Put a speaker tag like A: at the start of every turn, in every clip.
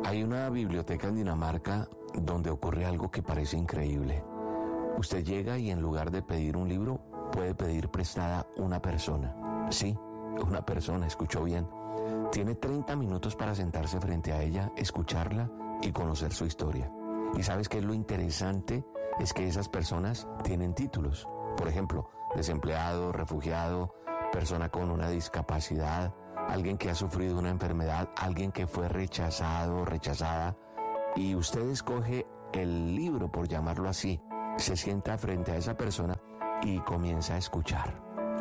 A: Hay una biblioteca en Dinamarca donde ocurre algo que parece increíble. Usted llega y en lugar de pedir un libro, puede pedir prestada una persona. Sí, una persona, escuchó bien. Tiene 30 minutos para sentarse frente a ella, escucharla y conocer su historia. ¿Y sabes qué es lo interesante? Es que esas personas tienen títulos. Por ejemplo, desempleado, refugiado, persona con una discapacidad, alguien que ha sufrido una enfermedad, alguien que fue rechazado o rechazada. Y usted escoge el libro, por llamarlo así, se sienta frente a esa persona y comienza a escuchar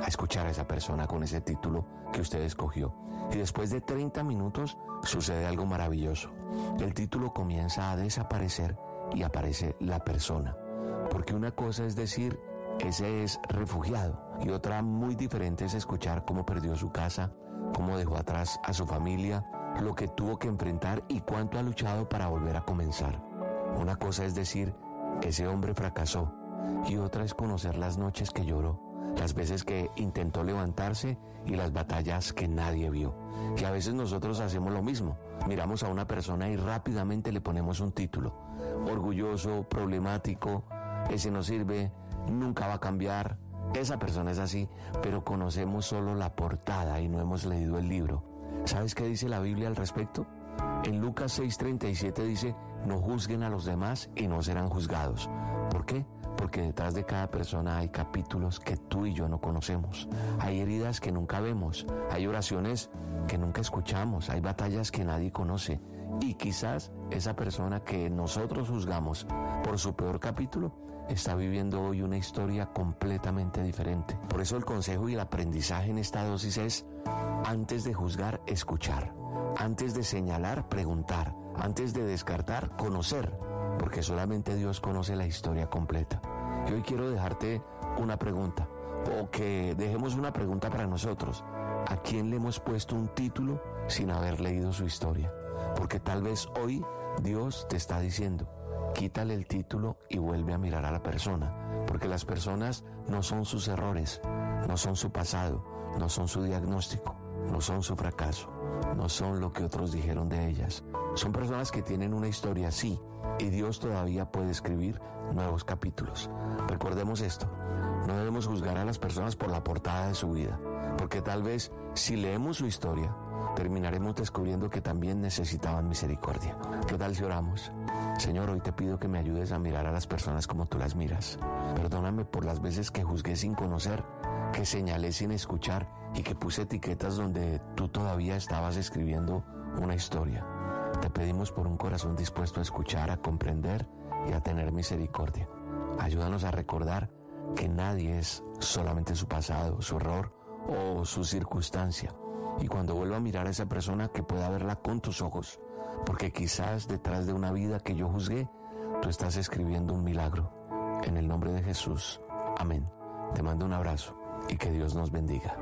A: a esa persona con ese título que usted escogió. Y después de 30 minutos sucede algo maravilloso. El título comienza a desaparecer y aparece la persona. Porque una cosa es decir, ese es refugiado, y otra muy diferente es escuchar cómo perdió su casa, cómo dejó atrás a su familia, lo que tuvo que enfrentar y cuánto ha luchado para volver a comenzar. Una cosa es decir, ese hombre fracasó, y otra es conocer las noches que lloró, las veces que intentó levantarse y las batallas que nadie vio. Y a veces nosotros hacemos lo mismo, miramos a una persona y rápidamente le ponemos un título: orgulloso, problemático, ese no sirve, nunca va a cambiar, esa persona es así, pero conocemos solo la portada y no hemos leído el libro. ¿Sabes qué dice la Biblia al respecto? En Lucas 6:37 dice: no juzguen a los demás y no serán juzgados. ¿Por qué? Porque detrás de cada persona hay capítulos que tú y yo no conocemos. Hay heridas que nunca vemos, hay oraciones que nunca escuchamos, hay batallas que nadie conoce. Y quizás esa persona que nosotros juzgamos por su peor capítulo está viviendo hoy una historia completamente diferente. Por eso el consejo y el aprendizaje en esta dosis es: antes de juzgar, escuchar. Antes de señalar, preguntar. Antes de descartar, conocer. Porque solamente Dios conoce la historia completa. Y hoy quiero dejarte una pregunta, o que dejemos una pregunta para nosotros. ¿A quién le hemos puesto un título sin haber leído su historia? Porque tal vez hoy Dios te está diciendo: quítale el título y vuelve a mirar a la persona. Porque las personas no son sus errores, no son su pasado, no son su diagnóstico, no son su fracaso, no son lo que otros dijeron de ellas. Son personas que tienen una historia, sí, y Dios todavía puede escribir nuevos capítulos. Recordemos esto: no debemos juzgar a las personas por la portada de su vida, porque tal vez si leemos su historia, terminaremos descubriendo que también necesitaban misericordia. ¿Qué tal si oramos? Señor, hoy te pido que me ayudes a mirar a las personas como tú las miras. Perdóname por las veces que juzgué sin conocer, que señalé sin escuchar y que puse etiquetas donde tú todavía estabas escribiendo una historia. Te pedimos por un corazón dispuesto a escuchar, a comprender y a tener misericordia. Ayúdanos a recordar que nadie es solamente su pasado, su error o su circunstancia. Y cuando vuelva a mirar a esa persona, que pueda verla con tus ojos, porque quizás detrás de una vida que yo juzgué, tú estás escribiendo un milagro. En el nombre de Jesús, amén. Te mando un abrazo y que Dios nos bendiga.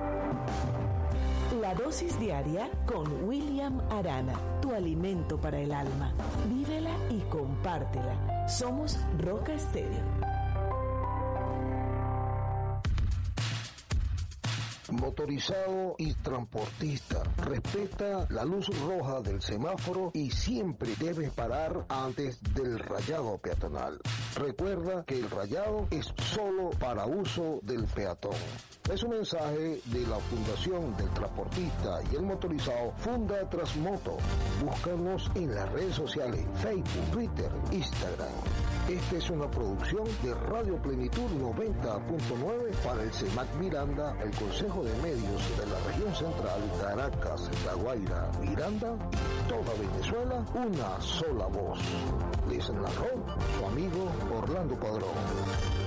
B: La dosis diaria con William Arana, tu alimento para el alma. Vívela y compártela. Somos Roca Estéreo.
C: Motorizado y transportista, respeta la luz roja del semáforo y siempre debes parar antes del rayado peatonal. Recuerda que el rayado es solo para uso del peatón. Es un mensaje de la Fundación del Transportista y el Motorizado, Funda Transmoto. Búscanos en las redes sociales, Facebook, Twitter, Instagram. Esta es una producción de Radio Plenitud 90.9 para el CEMAC Miranda, el Consejo de Medios de la Región Central, Caracas, La Guaira, Miranda y toda Venezuela, una sola voz. Les narró su amigo Orlando Padrón.